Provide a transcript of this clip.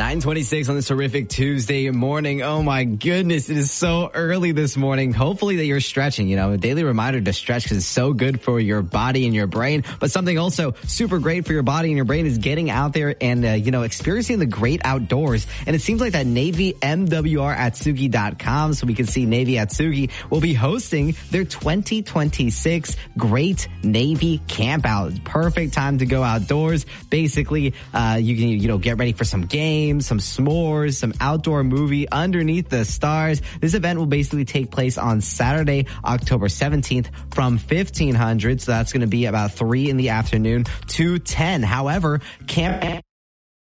9:26 on this horrific Tuesday morning. Oh my goodness, it is so early this morning. Hopefully that you're stretching, you know, a daily reminder to stretch because it's so good for your body and your brain. But something also super great for your body and your brain is getting out there and, experiencing the great outdoors. And it seems like that Navy MWRatsugi.com, so we can see Navy Atsugi, will be hosting their 2026 Great Navy Camp Out. Perfect time to go outdoors. Basically, you can, get ready for some games, some s'mores, some outdoor movie underneath the stars. This event will basically take place on Saturday, October 17th from 1500. So that's going to be about 3 in the afternoon to 10. However, Camp